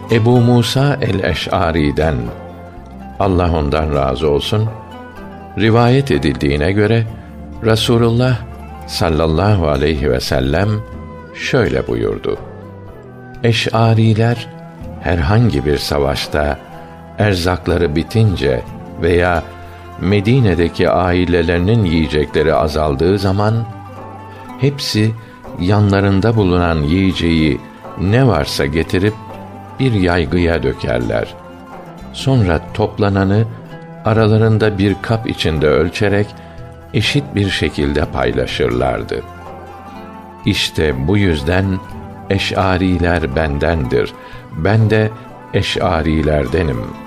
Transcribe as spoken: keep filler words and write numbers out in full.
Ebu Musa el-Eş'ari'den, Allah ondan razı olsun, rivayet edildiğine göre Resulullah sallallahu aleyhi ve sellem şöyle buyurdu: Eş'ariler herhangi bir savaşta erzakları bitince veya Medine'deki ailelerinin yiyecekleri azaldığı zaman hepsi yanlarında bulunan yiyeceği ne varsa getirip bir yaygıya dökerler. Sonra toplananı aralarında bir kap içinde ölçerek eşit bir şekilde paylaşırlardı. İşte bu yüzden Eş'ariler bendendir. Ben de Eş'arilerdenim.